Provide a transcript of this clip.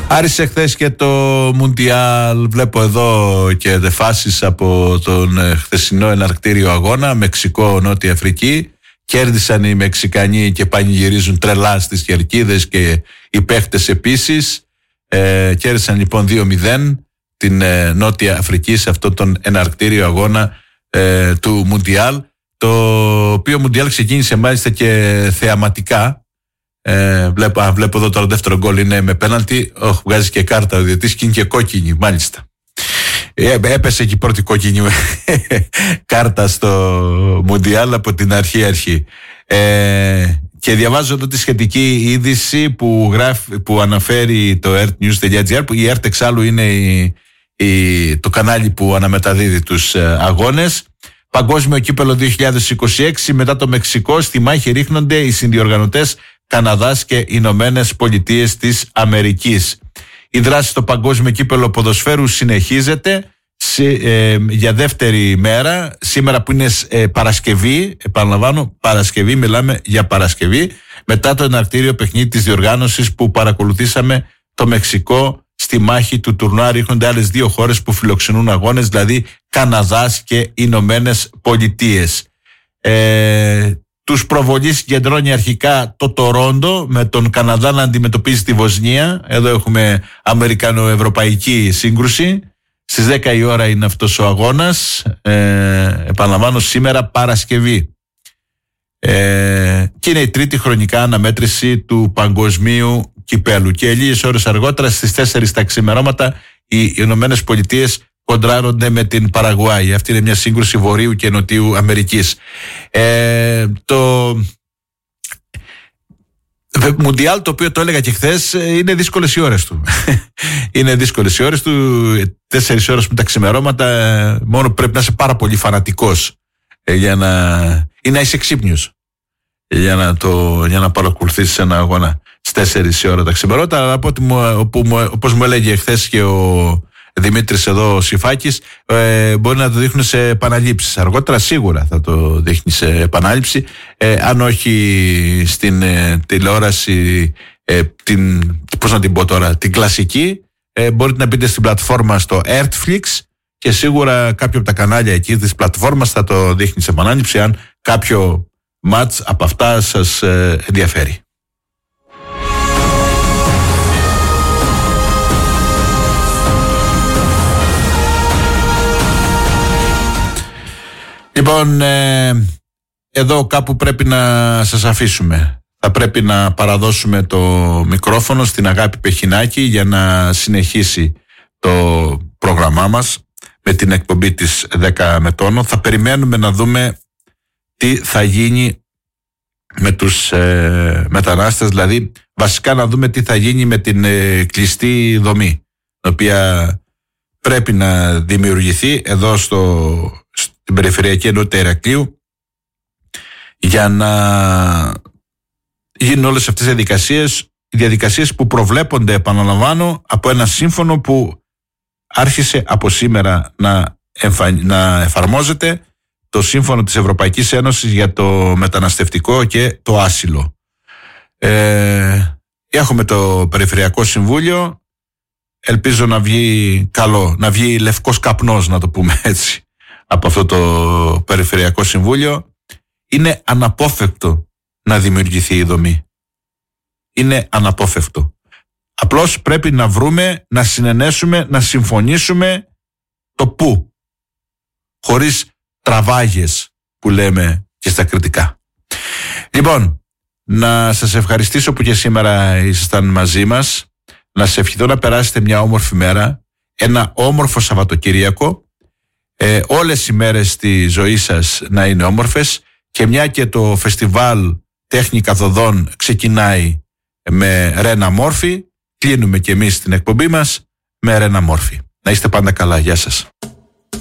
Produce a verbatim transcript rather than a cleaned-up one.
Άρισε χθες και το Μουντιάλ. Βλέπω εδώ και φάσεις από τον χθεσινό εναρκτήριο αγώνα. Μεξικό, Νότια Αφρική. Κέρδισαν οι Μεξικανοί και πανηγυρίζουν τρελά στις κερκίδες και οι παίχτες επίσης. Ε, κέρδισαν λοιπόν δύο μηδέν την ε, Νότια Αφρική σε αυτόν τον εναρκτήριο αγώνα ε, του Μουντιάλ. Το οποίο Μουντιάλ ξεκίνησε μάλιστα και θεαματικά. Ε, βλέπω, α, βλέπω εδώ το δεύτερο γκολ είναι με πέναλτι. Oh, βγάζει και κάρτα ο διαιτητής και είναι και κόκκινη, μάλιστα. Ε, έπεσε και η πρώτη κόκκινη κάρτα στο Μουντιάλ από την αρχή αρχή. Ε, και διαβάζω εδώ τη σχετική είδηση που, γράφει, που αναφέρει το ertnews.gr, που η Ερτ εξάλλου είναι η, η, το κανάλι που αναμεταδίδει τους ε, αγώνες. Παγκόσμιο κύπελλο δύο χιλιάδες είκοσι έξι, μετά το Μεξικό στη μάχη ρίχνονται οι συνδιοργανωτές Καναδάς και Ηνωμένες Πολιτείες της Αμερικής. Η δράση στο παγκόσμιο κύπελλο ποδοσφαίρου συνεχίζεται σε, ε, για δεύτερη μέρα, σήμερα που είναι ε, Παρασκευή, επαναλαμβάνω Παρασκευή, μιλάμε για Παρασκευή, μετά το εναρκτήριο παιχνίδι της διοργάνωσης που παρακολουθήσαμε το Μεξικό στη μάχη του τουρνουά. Ρίχνονται άλλες δύο χώρες που φιλοξενούν αγώνες, δηλαδή Καναδάς και Ηνωμένες Πολιτείες. Ε, τους προβολείς συγκεντρώνει αρχικά το Τορόντο, με τον Καναδά να αντιμετωπίζει τη Βοσνία. Εδώ έχουμε αμερικανοευρωπαϊκή σύγκρουση. Στις δέκα η ώρα είναι αυτός ο αγώνας. Ε, επαναλαμβάνω, σήμερα Παρασκευή. Ε, και είναι η τρίτη χρονικά αναμέτρηση του παγκοσμίου κυπέλου. Και λίγες ώρες αργότερα, στις τέσσερις τα ξημερώματα, οι Ηνωμένες Πολιτείες κοντράρονται με την Παραγουάη. Αυτή είναι μια σύγκρουση Βορείου και Νοτιού Αμερικής. Ε, το Μουντιάλ, το οποίο το έλεγα και χθες, είναι δύσκολες οι ώρες του. είναι δύσκολες οι ώρες του. Τέσσερις ώρες με τα ξημερώματα, μόνο πρέπει να είσαι πάρα πολύ φανατικός ε, για να, ή να είσαι ξύπνιος για να, το, για να παρακολουθήσεις ένα αγώνα στις τέσσερις η ώρα τα ξημερώματα. Αλλά από ό,τι μου, όπως μου έλεγε χθες και ο Δημήτρης εδώ ο Σιφάκης, ε, μπορεί να το δείχνουν σε επαναλήψεις. Αργότερα σίγουρα θα το δείχνει σε επανάληψη, ε, αν όχι στην ε, τηλεόραση, ε, την, πώς να την πω τώρα, την κλασική, ε, μπορείτε να μπείτε στην πλατφόρμα στο Ertflix και σίγουρα κάποιο από τα κανάλια εκεί της πλατφόρμας θα το δείχνει σε επανάληψη, αν κάποιο μάτς από αυτά σας ε, ενδιαφέρει. Λοιπόν, ε, εδώ κάπου πρέπει να σας αφήσουμε. Θα πρέπει να παραδώσουμε το μικρόφωνο στην Αγάπη Πεχινάκη για να συνεχίσει το πρόγραμμά μας με την εκπομπή της δέκα με τόνο. Θα περιμένουμε να δούμε τι θα γίνει με τους ε, μετανάστες, δηλαδή βασικά να δούμε τι θα γίνει με την ε, κλειστή δομή, η οποία πρέπει να δημιουργηθεί εδώ στο... στην περιφερειακή ενότητα Ηρακλείου, για να γίνουν όλες αυτές οι διαδικασίες, οι διαδικασίες που προβλέπονται, επαναλαμβάνω, από ένα σύμφωνο που άρχισε από σήμερα να, εμφα... να εφαρμόζεται, το σύμφωνο της Ευρωπαϊκής Ένωσης για το μεταναστευτικό και το άσυλο. Ε, έχουμε το Περιφερειακό Συμβούλιο, ελπίζω να βγει καλό, να βγει λευκός καπνός, να το πούμε έτσι, από αυτό το Περιφερειακό Συμβούλιο. Είναι αναπόφευκτο να δημιουργηθεί η δομή. Είναι αναπόφευκτο. Απλώς πρέπει να βρούμε, να συνενέσουμε, να συμφωνήσουμε το πού. Χωρίς τραβάγες που λέμε και στα κριτικά. Λοιπόν, να σας ευχαριστήσω που και σήμερα ήσασταν μαζί μας. Να σας ευχηθώ να περάσετε μια όμορφη μέρα, ένα όμορφο Σαββατοκύριακο. Ε, όλες οι μέρες στη ζωή σας να είναι όμορφες, και μια και το φεστιβάλ Τέχνη Καθοδόν ξεκινάει με Ρένα Μόρφη, κλείνουμε και εμείς την εκπομπή μας με Ρένα Μόρφη. Να είστε πάντα καλά. Γεια σας.